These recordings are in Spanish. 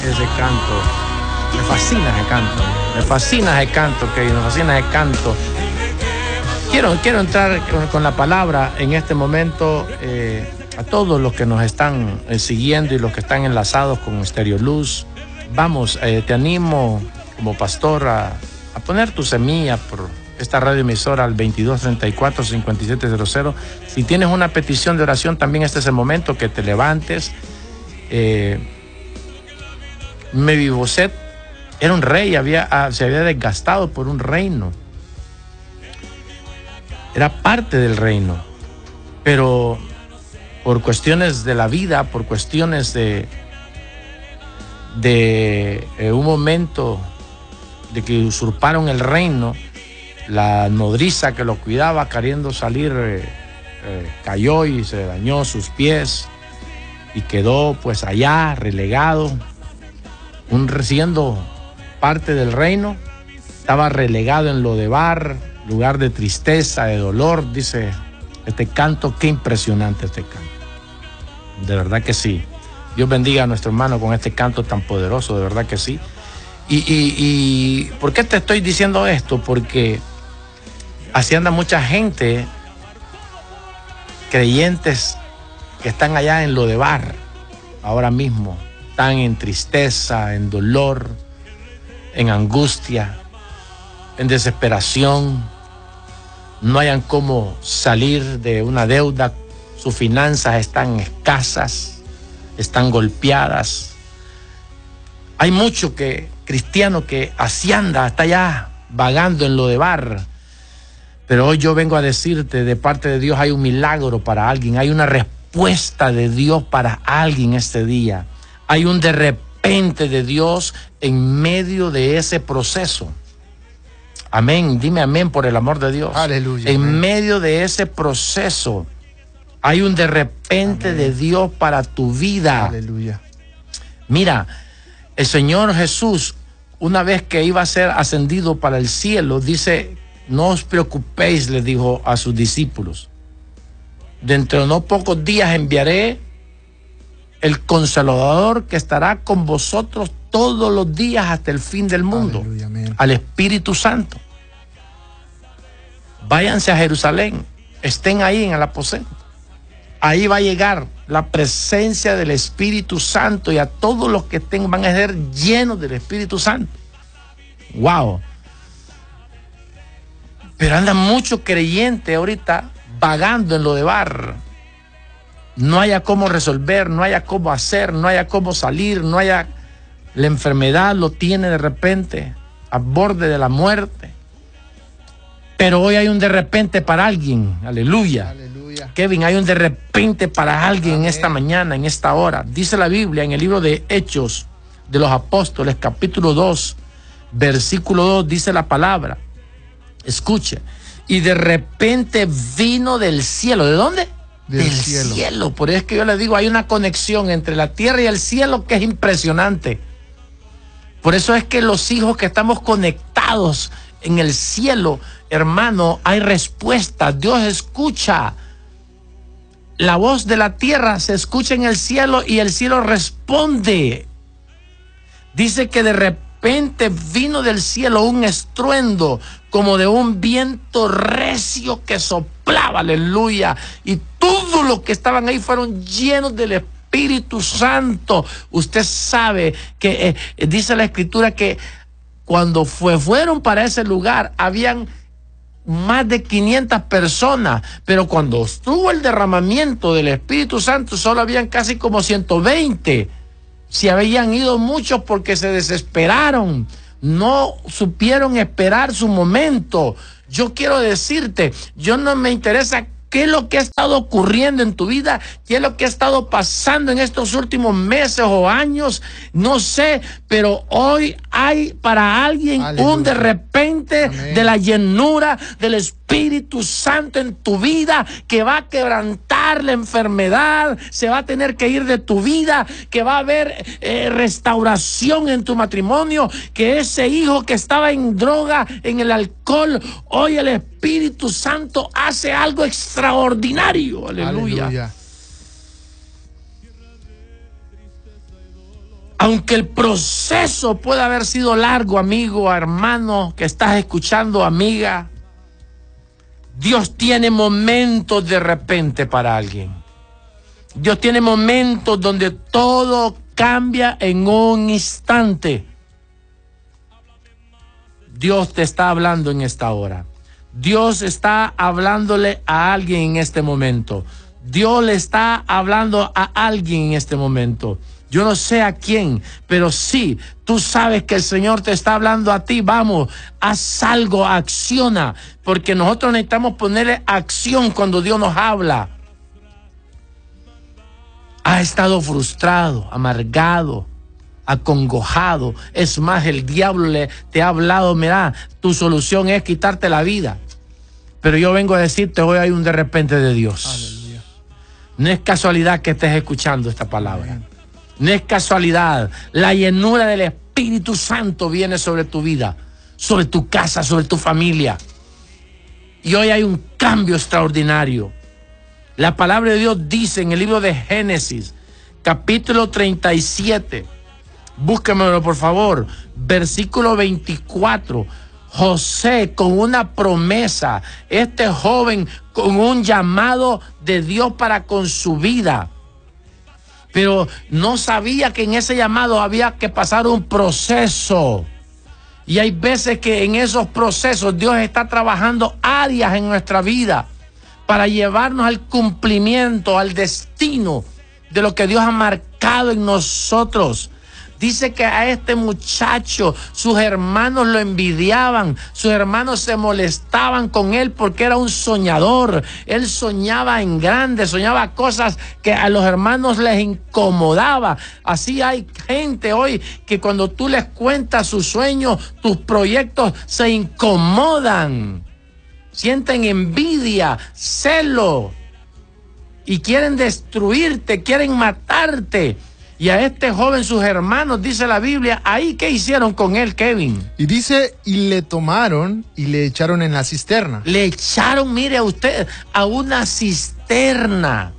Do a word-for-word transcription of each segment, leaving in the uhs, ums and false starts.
Ese canto, me fascina ese canto, me fascina ese canto, que me fascina ese canto. Quiero, quiero entrar con, con la palabra en este momento eh, a todos los que nos están eh, siguiendo y los que están enlazados con Estéreo Luz. Vamos, eh, te animo como pastor a, a poner tu semilla por esta radioemisora al veintidós treinta y cuatro cincuenta y siete cero cero. Si tienes una petición de oración, también este es el momento que te levantes. Eh, Mefiboset era un rey, había, se había desgastado por un reino. Era parte del reino, pero por cuestiones de la vida, por cuestiones de, de eh, un momento de que usurparon el reino, la nodriza que lo cuidaba, queriendo salir, eh, eh, cayó y se dañó sus pies y quedó pues allá relegado. Un, siendo parte del reino, estaba relegado en Lodebar, lugar de tristeza, de dolor. Dice este canto, qué impresionante este canto. De verdad que sí. Dios bendiga a nuestro hermano con este canto tan poderoso, de verdad que sí. Y, y, y ¿por qué te estoy diciendo esto? Porque así anda mucha gente, creyentes que están allá en Lodebar ahora mismo. Están en tristeza, en dolor, en angustia, en desesperación. No hayan cómo salir de una deuda. Sus finanzas están escasas, están golpeadas. Hay mucho que cristiano que así anda, está allá vagando en Lodebar. Pero hoy yo vengo a decirte, de parte de Dios hay un milagro para alguien, hay una respuesta de Dios para alguien este día. Hay un de repente de Dios en medio de ese proceso. Amén. Dime amén por el amor de Dios. Aleluya. En amén. medio de ese proceso hay un de repente amén. De Dios para tu vida. Aleluya. Mira, el Señor Jesús, una vez que iba a ser ascendido para el cielo, dice, no os preocupéis, le dijo a sus discípulos. Dentro de no pocos días enviaré el Consolador que estará con vosotros todos los días hasta el fin del mundo. Aleluya, amén. Al Espíritu Santo. Váyanse a Jerusalén, estén ahí en el aposento. Ahí va a llegar la presencia del Espíritu Santo y a todos los que estén van a ser llenos del Espíritu Santo. Wow. Pero andan muchos creyentes ahorita vagando en Lodebar. No haya cómo resolver, no haya cómo hacer, no haya cómo salir, no haya... La enfermedad lo tiene de repente al borde de la muerte. Pero hoy hay un de repente para alguien. Aleluya. Aleluya. Kevin, hay un de repente para alguien. Amén. En esta mañana, en esta hora. Dice la Biblia en el libro de Hechos de los Apóstoles, capítulo dos, versículo dos, dice la palabra. Escuche. Y de repente vino del cielo. ¿De dónde? Del, del cielo. cielo. Por eso es que yo les digo, hay una conexión entre la tierra y el cielo que es impresionante. Por eso es que los hijos que estamos conectados en el cielo, hermano, hay respuesta. Dios escucha. La voz de la tierra se escucha en el cielo y el cielo responde. Dice que de repente vino del cielo un estruendo como de un viento recio que soplaba, aleluya. Y todos los que estaban ahí fueron llenos del Espíritu Santo. Usted sabe que eh, dice la Escritura que cuando fue, fueron para ese lugar habían más de quinientas personas, pero cuando estuvo el derramamiento del Espíritu Santo solo habían casi como ciento veinte. Se habían ido muchos porque se desesperaron, no supieron esperar su momento. Yo quiero decirte, yo no me interesa qué es lo que ha estado ocurriendo en tu vida, qué es lo que ha estado pasando en estos últimos meses o años, no sé, pero hoy hay para alguien Aleluya. Un de repente Amén. De la llenura del Espíritu Santo en tu vida, que va a quebrantar la enfermedad, se va a tener que ir de tu vida, que va a haber eh, restauración en tu matrimonio, que ese hijo que estaba en droga, en el alcohol, hoy el Espíritu Santo hace algo extraordinario. Aleluya. Aleluya. Aunque el proceso pueda haber sido largo, amigo, hermano, que estás escuchando, amiga, Dios tiene momentos de repente para alguien. Dios tiene momentos donde todo cambia en un instante. Dios te está hablando en esta hora. Dios está hablándole a alguien en este momento. Dios le está hablando a alguien en este momento. Yo no sé a quién, pero sí, tú sabes que el Señor te está hablando a ti. Vamos, haz algo, acciona, porque nosotros necesitamos ponerle acción cuando Dios nos habla. Has estado frustrado, amargado, acongojado. Es más, el diablo le, te ha hablado, mira, tu solución es quitarte la vida. Pero yo vengo a decirte, hoy hay un de repente de Dios. Aleluya. No es casualidad que estés escuchando esta palabra. Amén. No es casualidad. La llenura del Espíritu Santo viene sobre tu vida, sobre tu casa, sobre tu familia. Y hoy hay un cambio extraordinario. La palabra de Dios dice en el libro de Génesis, capítulo treinta y siete, búsquemelo por favor, versículo veinticuatro. José con una promesa, este joven con un llamado de Dios para con su vida. Pero no sabía que en ese llamado había que pasar un proceso. Y hay veces que en esos procesos Dios está trabajando áreas en nuestra vida para llevarnos al cumplimiento, al destino de lo que Dios ha marcado en nosotros. Dice que a este muchacho sus hermanos lo envidiaban, sus hermanos se molestaban con él porque era un soñador. Él soñaba en grande, soñaba cosas que a los hermanos les incomodaba. Así hay gente hoy que cuando tú les cuentas sus sueños, tus proyectos, se incomodan. Sienten envidia, celo y quieren destruirte, quieren matarte. Y a este joven, sus hermanos, dice la Biblia, ahí, ¿qué hicieron con él, Kevin? Y dice, y le tomaron y le echaron en la cisterna. Le echaron, mire a usted, a una cisterna.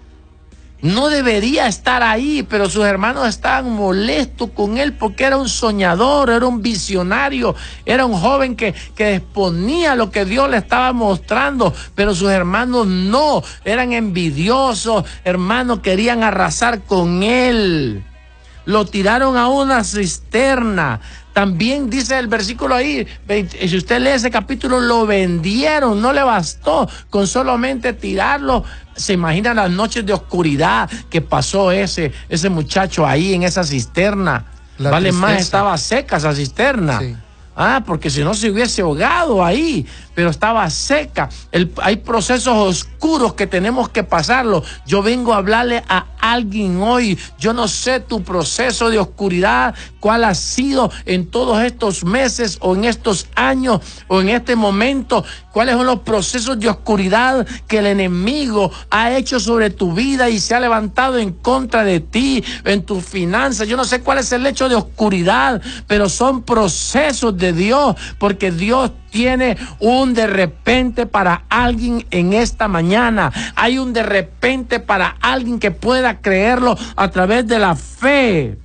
No debería estar ahí, pero sus hermanos estaban molestos con él porque era un soñador, era un visionario, era un joven que, que exponía lo que Dios le estaba mostrando, pero sus hermanos no, eran envidiosos, hermanos, querían arrasar con él. Lo tiraron a una cisterna. También dice el versículo ahí, si usted lee ese capítulo, lo vendieron, no le bastó con solamente tirarlo. Se imaginan las noches de oscuridad que pasó ese, ese muchacho ahí en esa cisterna. La vale tristeza. Más estaba seca esa cisterna. Sí. Ah, porque si no se hubiese ahogado ahí, pero estaba seca. El, hay procesos oscuros que tenemos que pasarlo. Yo vengo a hablarle a alguien hoy. Yo no sé tu proceso de oscuridad, cuál ha sido en todos estos meses o en estos años o en este momento. ¿Cuáles son los procesos de oscuridad que el enemigo ha hecho sobre tu vida y se ha levantado en contra de ti, en tus finanzas? Yo no sé cuál es el hecho de oscuridad, pero son procesos de Dios, porque Dios tiene un de repente para alguien en esta mañana. Hay un de repente para alguien que pueda creerlo a través de la fe.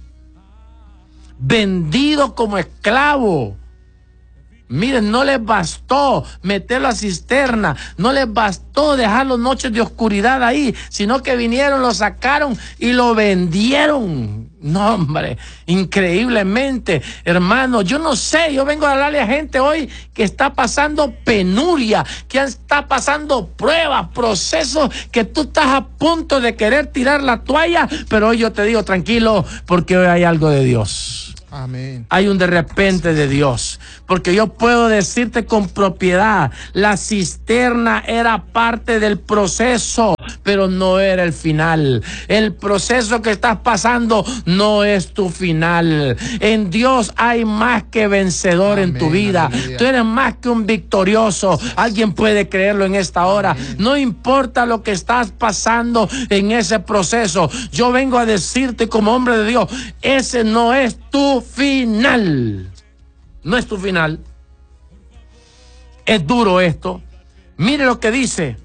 Vendido como esclavo. Miren, no les bastó meterlo a cisterna, no les bastó dejarlo noches de oscuridad ahí, sino que vinieron, lo sacaron y lo vendieron. No, hombre, increíblemente, hermano, yo no sé, yo vengo a hablarle a gente hoy que está pasando penuria, que está pasando pruebas, procesos, que tú estás a punto de querer tirar la toalla, pero hoy yo te digo, tranquilo, porque hoy hay algo de Dios. Amén. Hay un de repente de Dios, porque yo puedo decirte con propiedad, la cisterna era parte del proceso, pero no era el final. El proceso que estás pasando no es tu final. En Dios hay más que vencedor. Amén, en tu vida. Aleluya. Tú eres más que un victorioso. Alguien puede creerlo en esta hora. Amén. No importa lo que estás pasando en ese proceso. Yo vengo a decirte como hombre de Dios, ese no es tu final. No es tu final. Es duro esto. Mire lo que dice.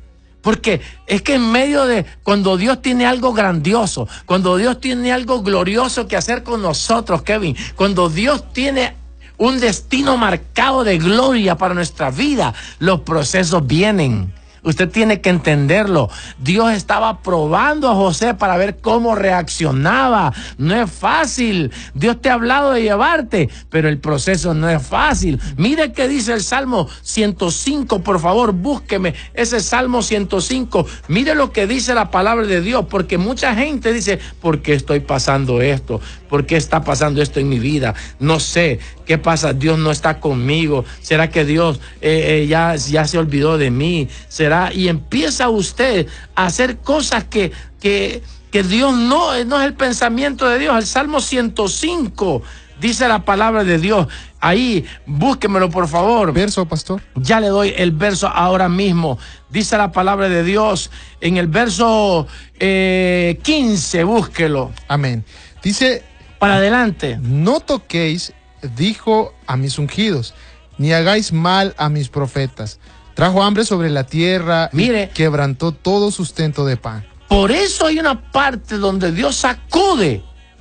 Porque es que en medio de cuando Dios tiene algo grandioso, cuando Dios tiene algo glorioso que hacer con nosotros, Kevin, cuando Dios tiene un destino marcado de gloria para nuestra vida, los procesos vienen. Usted tiene que entenderlo. Dios estaba probando a José para ver cómo reaccionaba. No es fácil. Dios te ha hablado de llevarte, pero el proceso no es fácil. Mire qué dice el Salmo ciento cinco, por favor, búsqueme ese Salmo ciento cinco. Mire lo que dice la palabra de Dios, porque mucha gente dice, ¿por qué estoy pasando esto? ¿Por qué está pasando esto en mi vida? No sé. ¿Qué pasa? Dios no está conmigo. ¿Será que Dios eh, eh, ya, ya se olvidó de mí? ¿Será? Y empieza usted a hacer cosas que, que, que Dios no, no es el pensamiento de Dios. El Salmo ciento cinco dice la palabra de Dios. Ahí, búsquemelo por favor. Verso, pastor. Ya le doy el verso ahora mismo. Dice la palabra de Dios en el verso eh, quince, búsquelo. Amén. Dice, para adelante. No toquéis, dijo a mis ungidos, ni hagáis mal a mis profetas. Trajo hambre sobre la tierra. Mire, y quebrantó todo sustento de pan. Por eso hay una parte donde Dios sacude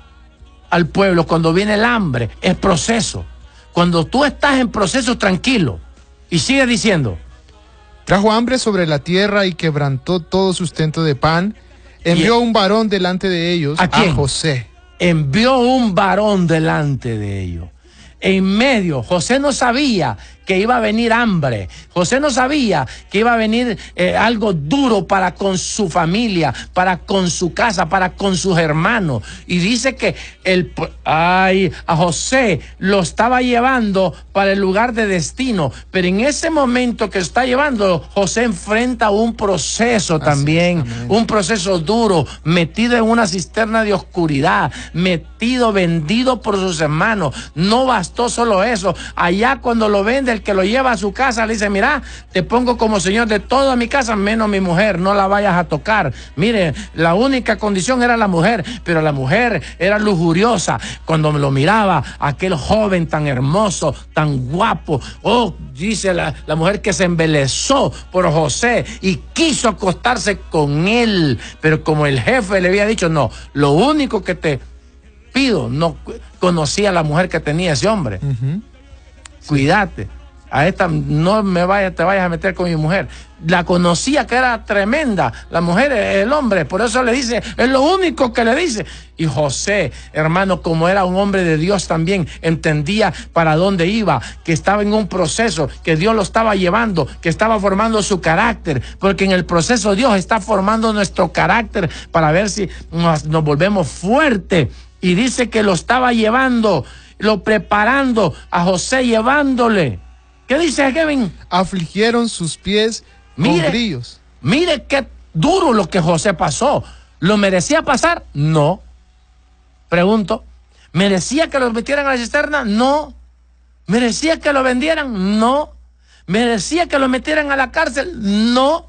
al pueblo cuando viene el hambre. Es proceso. Cuando tú estás en proceso, tranquilo. Y sigue diciendo. Trajo hambre sobre la tierra y quebrantó todo sustento de pan. Envió un varón delante de ellos, ¿a quién? A José. Envió un varón delante de ellos. En medio, José no sabía que iba a venir hambre. José no sabía que iba a venir eh, algo duro para con su familia, para con su casa, para con sus hermanos. Y dice que el, ay, a José lo estaba llevando para el lugar de destino. Pero en ese momento que está llevando, José enfrenta un proceso también, es, un proceso duro, metido en una cisterna de oscuridad, metido, vendido por sus hermanos. No bastó solo eso. Allá cuando lo vende, el que lo lleva a su casa le dice, mira, te pongo como señor de toda mi casa, menos mi mujer, no la vayas a tocar. Mire, la única condición era la mujer, pero la mujer era lujuriosa. Cuando me lo miraba, aquel joven tan hermoso, tan guapo, oh, dice la, la mujer que se embelezó por José y quiso acostarse con él, pero como el jefe le había dicho, no, lo único que te pido, no conocía a la mujer que tenía ese hombre. Uh-huh. Cuídate, a esta no me vayas, te vayas a meter con mi mujer. La conocía que era tremenda, la mujer, el hombre, por eso le dice, es lo único que le dice. Y José, hermano, como era un hombre de Dios también, entendía para dónde iba, que estaba en un proceso, que Dios lo estaba llevando, que estaba formando su carácter, porque en el proceso Dios está formando nuestro carácter para ver si nos, nos volvemos fuertes. Y dice que lo estaba llevando, lo preparando a José, llevándole. ¿Qué dice Kevin? Afligieron sus pies mire, con grillos. Mire qué duro lo que José pasó. ¿Lo merecía pasar? No. Pregunto. ¿Merecía que lo metieran a la cisterna? No. ¿Merecía que lo vendieran? No. ¿Merecía que lo metieran a la cárcel? No.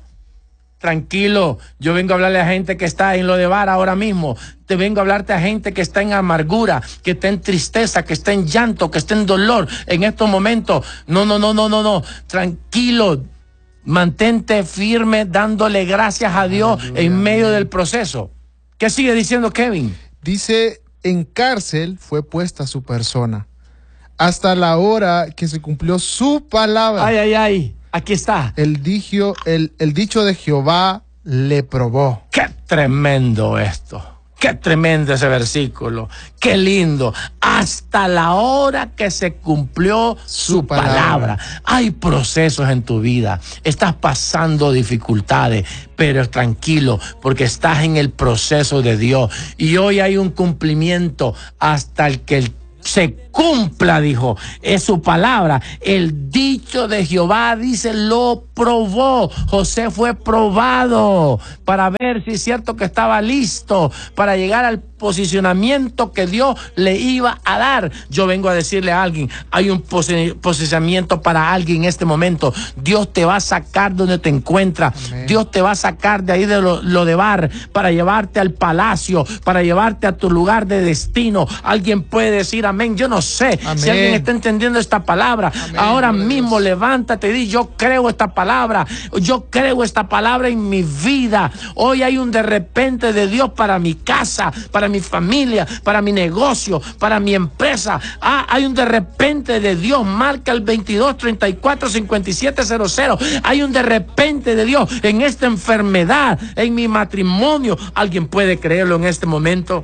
Tranquilo, yo vengo a hablarle a gente que está en lo de bar ahora mismo. Te vengo a hablarte a gente que está en amargura, que está en tristeza, que está en llanto, que está en dolor en estos momentos. No, no, no, no, no, no. Tranquilo, mantente firme dándole gracias a Dios Aleluya, en medio del proceso. ¿Qué sigue diciendo Kevin? Dice, en cárcel fue puesta su persona hasta la hora que se cumplió su palabra. Ay, ay, ay. Aquí está. El, dicho, el, el dicho de Jehová le probó. Qué tremendo esto. Qué tremendo ese versículo. Qué lindo. Hasta la hora que se cumplió su, su palabra. palabra. Hay procesos en tu vida. Estás pasando dificultades, pero tranquilo, porque estás en el proceso de Dios. Y hoy hay un cumplimiento hasta el que el se cumpla, dijo, es su palabra. El dicho de Jehová, dice, lo probó. José fue probado para ver si es cierto que estaba listo para llegar al posicionamiento que Dios le iba a dar. Yo vengo a decirle a alguien, hay un posicionamiento para alguien en este momento. Dios te va a sacar donde te encuentras. Amén. Dios te va a sacar de ahí de lo, lo de bar para llevarte al palacio, para llevarte a tu lugar de destino. Alguien puede decir amén. amén. Yo no sé Amén. si alguien está entendiendo esta palabra. Amén. Ahora Gloria a mismo Dios. levántate y di, yo creo esta palabra. Yo creo esta palabra en mi vida. Hoy hay un de repente de Dios para mi casa, para mi familia, para mi negocio, para mi empresa. Ah, hay un de repente de Dios. Marca el veintidós treinta y cuatro cincuenta y siete cero cero. Hay un de repente de Dios en esta enfermedad, en mi matrimonio. ¿Alguien puede creerlo en este momento?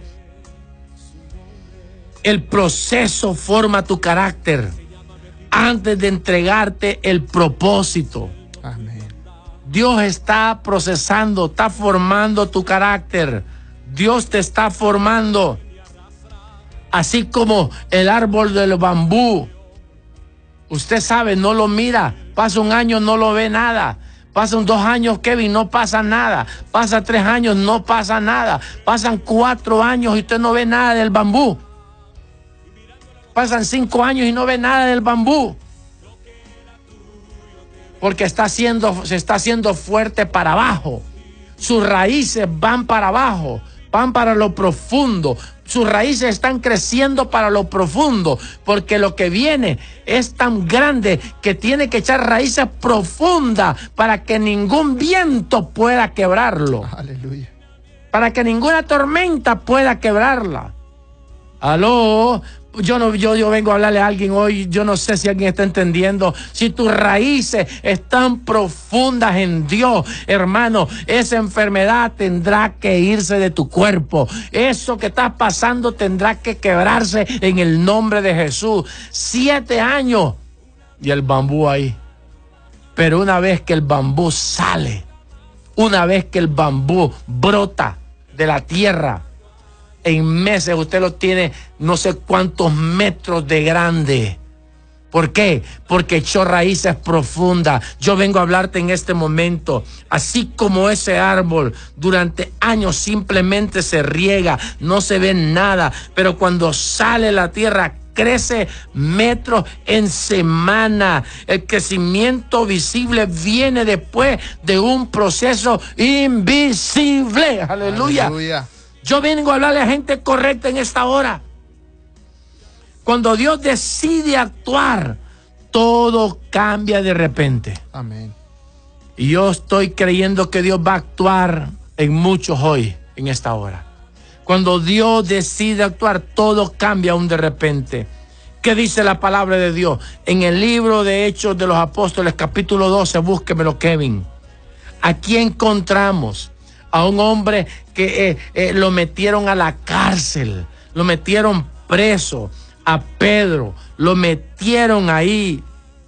El proceso forma tu carácter antes de entregarte el propósito. Amén. Dios está procesando, está formando tu carácter. Dios te está formando. Así como el árbol del bambú. Usted sabe, no lo mira. Pasa un año, no lo ve nada. Pasan dos años, Kevin, no pasa nada. Pasa tres años, no pasa nada. Pasan cuatro años y usted no ve nada del bambú. Pasan cinco años y no ve nada del bambú. Porque está haciendo, se está haciendo fuerte para abajo. Sus raíces van para abajo, van para lo profundo. Sus raíces están creciendo para lo profundo, porque lo que viene es tan grande que tiene que echar raíces profundas para que ningún viento pueda quebrarlo. Aleluya. Para que ninguna tormenta pueda quebrarla. Aló. Yo no, yo, yo vengo a hablarle a alguien hoy, yo no sé si alguien está entendiendo. Si tus raíces están profundas en Dios, hermano, esa enfermedad tendrá que irse de tu cuerpo. Eso que estás pasando tendrá que quebrarse en el nombre de Jesús. Siete años y el bambú ahí. Pero una vez que el bambú sale, una vez que el bambú brota de la tierra, en meses usted lo tiene no sé cuántos metros de grande. ¿Por qué? Porque echó raíces profundas. Yo vengo a hablarte en este momento. Así como ese árbol durante años simplemente se riega, no se ve nada, pero cuando sale la tierra crece metros en semana. El crecimiento visible viene después de un proceso invisible. Aleluya. Aleluya. Yo vengo a hablarle a gente correcta en esta hora. Cuando Dios decide actuar, todo cambia de repente. Amén. Y yo estoy creyendo que Dios va a actuar en muchos hoy, en esta hora. Cuando Dios decide actuar, todo cambia aún de repente. ¿Qué dice la palabra de Dios? En el libro de Hechos de los Apóstoles, capítulo doce, búsquemelo, Kevin. Aquí encontramos a un hombre que eh, eh, lo metieron a la cárcel, lo metieron preso, a Pedro, lo metieron ahí.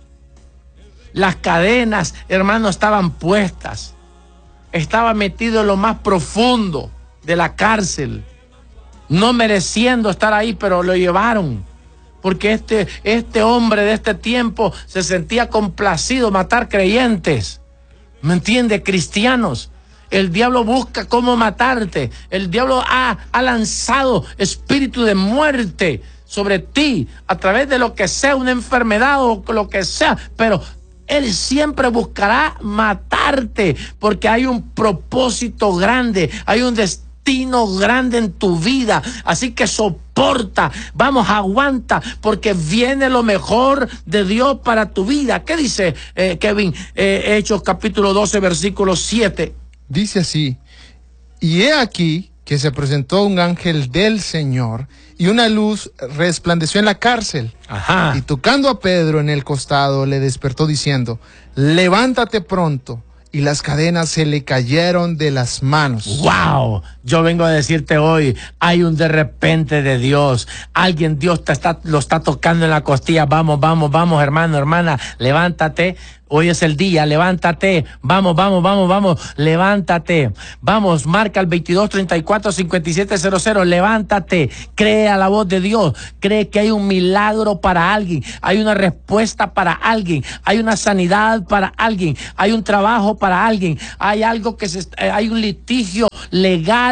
Las cadenas, hermano, estaban puestas. Estaba metido en lo más profundo de la cárcel, no mereciendo estar ahí, pero lo llevaron. Porque este, este hombre de este tiempo se sentía complacido matar creyentes. ¿Me entiende? Cristianos. El diablo busca cómo matarte. El diablo ha, ha lanzado espíritu de muerte sobre ti a través de lo que sea, una enfermedad o lo que sea. Pero él siempre buscará matarte porque hay un propósito grande, hay un destino grande en tu vida. Así que soporta, vamos, aguanta, porque viene lo mejor de Dios para tu vida. ¿Qué dice eh, Kevin? Eh, Hechos capítulo doce, versículo siete. Dice así: y he aquí que se presentó un ángel del Señor y una luz resplandeció en la cárcel. Ajá. Y tocando a Pedro en el costado le despertó diciendo: levántate pronto. Y las cadenas se le cayeron de las manos. ¡Wow! Yo vengo a decirte hoy, hay un de repente de Dios. Alguien, Dios te está, lo está tocando en la costilla. Vamos, vamos, vamos, hermano, hermana, levántate. Hoy es el día, levántate. Vamos, vamos, vamos, vamos, levántate. Vamos, marca el veintidós treinta y cuatro cincuenta y siete cero cero, levántate. Cree a la voz de Dios. Cree que hay un milagro para alguien. Hay una respuesta para alguien. Hay una sanidad para alguien. Hay un trabajo para alguien. Hay algo que se, hay un litigio legal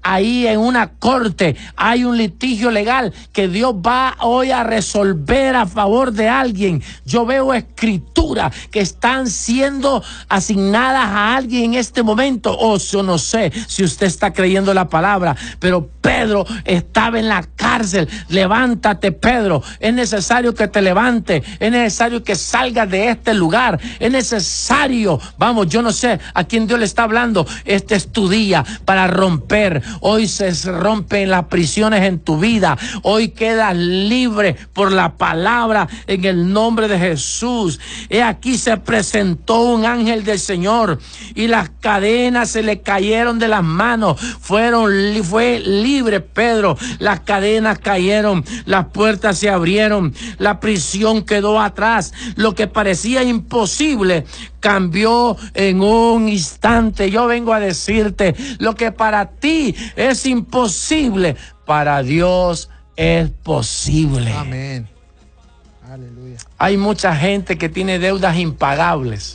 ahí en una corte, hay un litigio legal que Dios va hoy a resolver a favor de alguien. Yo veo escrituras que están siendo asignadas a alguien en este momento. O oh, yo no sé si usted está creyendo la palabra, pero Pedro estaba en la cárcel. Levántate, Pedro. Es necesario que te levantes. Es necesario que salgas de este lugar. Es necesario, vamos, yo no sé a quién Dios le está hablando. Este es tu día para romper. Hoy se rompen las prisiones en tu vida. Hoy quedas libre por la palabra en el nombre de Jesús. He aquí se presentó un ángel del Señor y las cadenas se le cayeron de las manos. Fueron, fue libre Pedro. Las cadenas cayeron, las puertas se abrieron, la prisión quedó atrás. Lo que parecía imposible cambió en un instante. Yo vengo a decirte, lo que para ti es imposible, para Dios es posible. Amén. Aleluya. Hay mucha gente que tiene deudas impagables,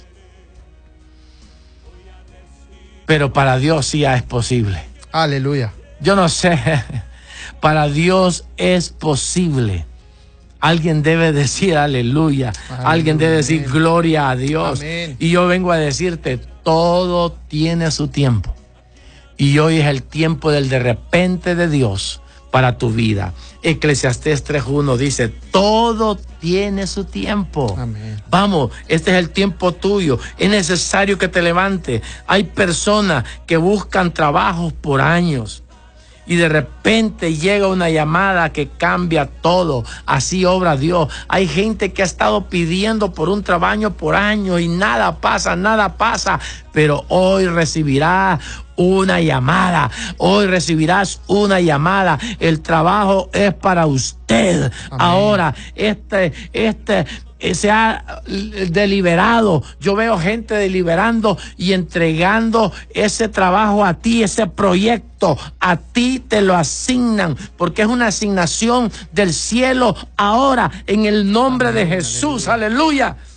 pero para Dios sí es posible. Aleluya. Yo no sé, para Dios es posible. Alguien debe decir aleluya. Aleluya. Alguien debe decir gloria a Dios. Amén. Y yo vengo a decirte, todo tiene su tiempo. Y hoy es el tiempo del de repente de Dios para tu vida. Eclesiastés tres uno dice, todo tiene su tiempo. Amén. Vamos, este es el tiempo tuyo. Es necesario que te levantes. Hay personas que buscan trabajos por años. Y de repente llega una llamada que cambia todo. Así obra Dios. Hay gente que ha estado pidiendo por un trabajo por años y nada pasa, nada pasa. Pero hoy recibirás una llamada. Hoy recibirás una llamada. El trabajo es para usted. Amén. Ahora, este, este... se ha deliberado. Yo veo gente deliberando y entregando ese trabajo a ti, ese proyecto a ti te lo asignan, porque es una asignación del cielo ahora en el nombre Amén, de Jesús. Aleluya. aleluya.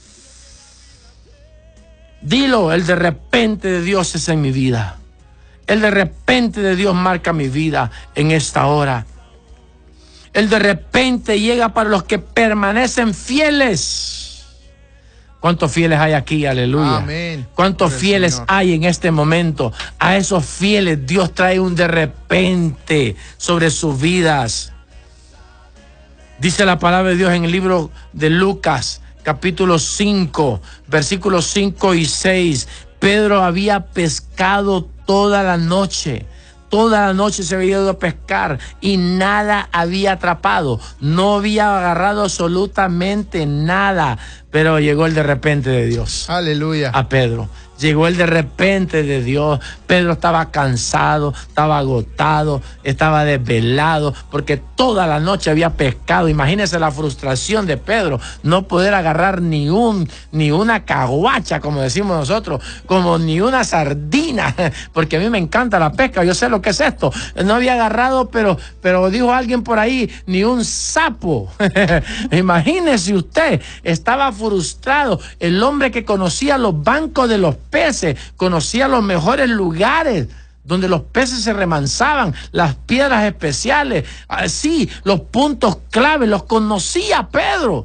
Dilo, el de repente de Dios es en mi vida. El de repente de Dios marca mi vida en esta hora. El de repente llega para los que permanecen fieles. ¿Cuántos fieles hay aquí? Aleluya. Amén. ¿Cuántos fieles hay en este momento? A esos fieles Dios trae un de repente sobre sus vidas. Dice la palabra de Dios en el libro de Lucas, capítulo cinco, versículos cinco y seis. Pedro había pescado toda la noche. Toda la noche se había ido a pescar y nada había atrapado. No había agarrado absolutamente nada. Pero llegó el de repente de Dios. Aleluya. A Pedro. Llegó el de repente de Dios. Pedro estaba cansado, estaba agotado, estaba desvelado, porque toda la noche había pescado. Imagínense la frustración de Pedro, no poder agarrar ni un, ni una caguacha, como decimos nosotros, como ni una sardina, porque a mí me encanta la pesca, yo sé lo que es esto. No había agarrado, pero, pero dijo alguien por ahí, ni un sapo. Imagínese usted, estaba frustrado. El hombre que conocía los bancos de los peces, conocía los mejores lugares donde los peces se remansaban, las piedras especiales, así, los puntos clave, los conocía Pedro,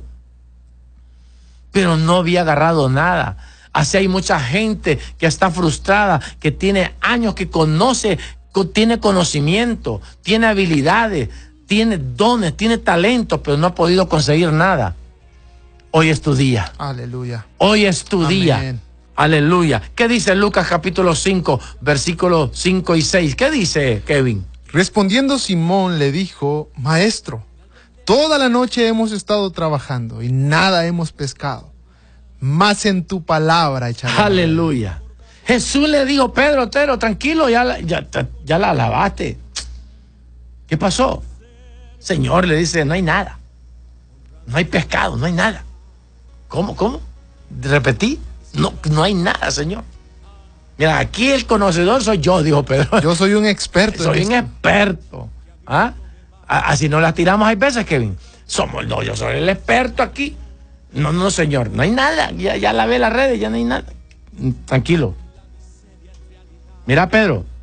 pero no había agarrado nada. Así hay mucha gente que está frustrada, que tiene años, que conoce, tiene conocimiento, tiene habilidades, tiene dones, tiene talentos, pero no ha podido conseguir nada. Hoy es tu día. Aleluya. Hoy es tu Amén. día. Aleluya. ¿Qué dice Lucas capítulo cinco, versículos cinco y seis? ¿Qué dice, Kevin? Respondiendo Simón le dijo, Maestro, toda la noche hemos estado trabajando y nada hemos pescado, mas en tu palabra echaré. Aleluya. Jesús le dijo, Pedro, Pedro, tranquilo, ya la, ya, ya la lavaste. ¿Qué pasó? Señor, le dice, no hay nada. No hay pescado, no hay nada. ¿Cómo, cómo? Repetí. No, no hay nada, Señor. Mira, aquí el conocedor soy yo, dijo Pedro. Yo soy un experto. Soy un experto. ¿Ah? Así no las tiramos hay veces, Kevin. Somos, no, yo soy el experto aquí. No, no, Señor, no hay nada. Ya, ya lavé las redes, ya no hay nada. Tranquilo. Mira, Pedro,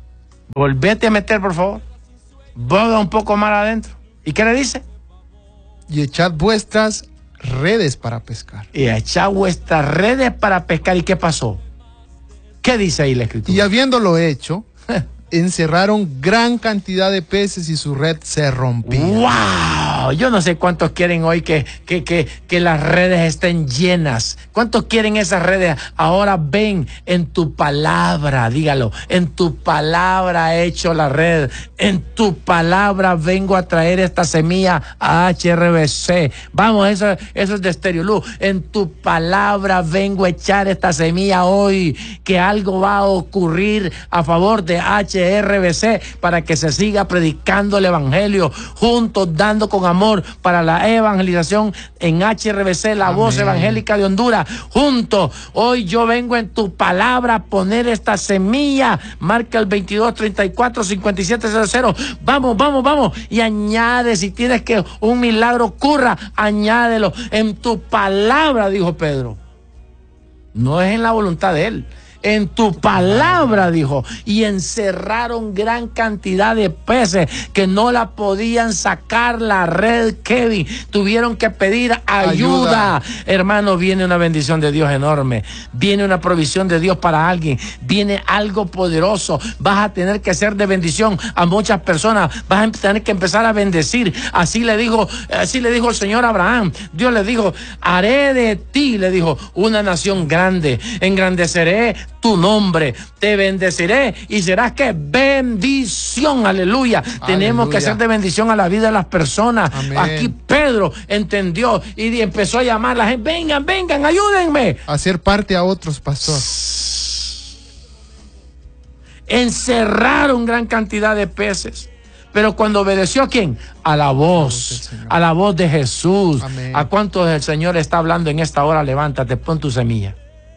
Volvete a meter, por favor. Boga un poco más adentro. ¿Y qué le dice? Y echad vuestras redes para pescar. Y echad vuestras redes para pescar. ¿Y qué pasó? ¿Qué dice ahí la escritura? Y habiéndolo hecho, encerraron gran cantidad de peces y su red se rompía. ¡Wow! Yo no sé cuántos quieren hoy que, que, que, que las redes estén llenas. ¿Cuántos quieren esas redes? Ahora ven en tu palabra, dígalo. En tu palabra he hecho la red. En tu palabra vengo a traer esta semilla a H R B C. Vamos, eso, eso es de Stereoluz. En tu palabra vengo a echar esta semilla hoy. Que algo va a ocurrir a favor de H R B C para que se siga predicando el evangelio. Juntos dando con amor para la evangelización en H R B C, la Amén. Voz evangélica de Honduras. Juntos, hoy yo vengo en tu palabra a poner esta semilla. Marca el veintidós treinta y cuatro cincuenta y siete cero cero. Vamos, vamos, vamos. Y añade, si tienes que un milagro ocurra, añádelo. En tu palabra, dijo Pedro. No es en la voluntad de él. En tu palabra, dijo, y encerraron gran cantidad de peces que no la podían sacar la red, Kevin. Tuvieron que pedir ayuda. ayuda. Hermano, viene una bendición de Dios enorme. Viene una provisión de Dios para alguien. Viene algo poderoso. Vas a tener que ser de bendición a muchas personas. Vas a tener que empezar a bendecir. Así le dijo, así le dijo el Señor a Abraham. Dios le dijo, haré de ti, le dijo, una nación grande. Engrandeceré tu nombre, te bendeciré y serás que bendición, aleluya. aleluya. Tenemos que ser de bendición a la vida de las personas. Amén. Aquí Pedro entendió y empezó a llamar a la gente, vengan, vengan, ayúdenme. Hacer parte a otros, pastor. Encerraron gran cantidad de peces. Pero cuando obedeció, ¿a quién? A la voz, a la voz de Jesús. Amén. ¿A cuántos el Señor está hablando en esta hora? Levántate, pon tu semilla.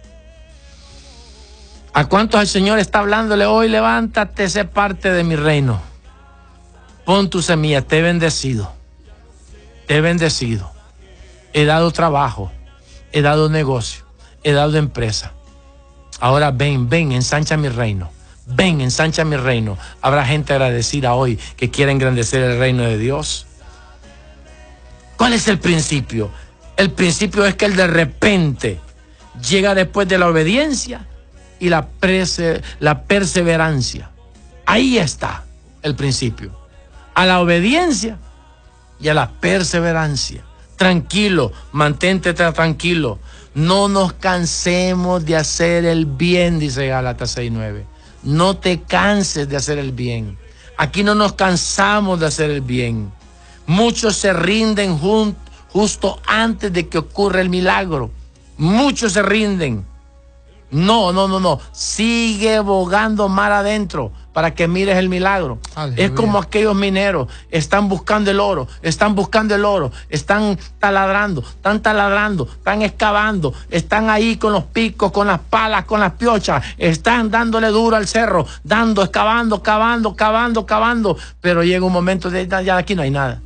¿A cuántos el Señor está hablándole hoy? Levántate, sé parte de mi reino. Pon tu semilla, te he bendecido. Te he bendecido. He dado trabajo, he dado negocio, he dado empresa. Ahora ven, ven, ensancha mi reino. Ven, ensancha mi reino. Habrá gente agradecida hoy que quiere engrandecer el reino de Dios. ¿Cuál es el principio? El principio es que el de repente llega después de la obediencia y la, perse, la perseverancia. Ahí está el principio. A la obediencia y a la perseverancia. Tranquilo, mantente tranquilo. No nos cansemos de hacer el bien, dice Gálatas seis nueve. No te canses de hacer el bien. Aquí no nos cansamos de hacer el bien. Muchos se rinden jun, justo antes de que ocurra el milagro. Muchos se rinden. No, no, no, no. Sigue bogando mar adentro para que mires el milagro. Aleluya. Es como aquellos mineros. Están buscando el oro. Están buscando el oro. Están taladrando. Están taladrando. Están excavando. Están ahí con los picos, con las palas, con las piochas. Están dándole duro al cerro. Dando, excavando, cavando, cavando, cavando. Pero llega un momento de ya aquí no hay nada.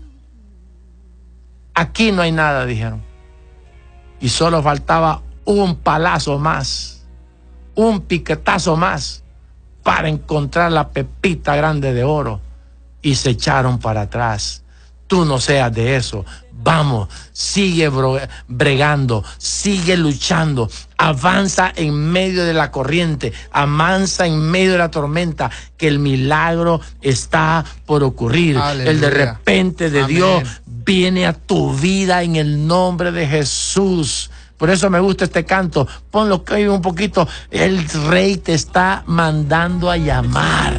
Aquí no hay nada, dijeron. Y solo faltaba un palazo más. Un piquetazo más para encontrar la pepita grande de oro y se echaron para atrás. Tú no seas de eso. Vamos, sigue bregando, sigue luchando, avanza en medio de la corriente, avanza en medio de la tormenta, que el milagro está por ocurrir. Aleluya. El de repente de Amén. Dios viene a tu vida en el nombre de Jesús. Por eso me gusta este canto. Ponlo que un poquito. El Rey te está mandando a llamar.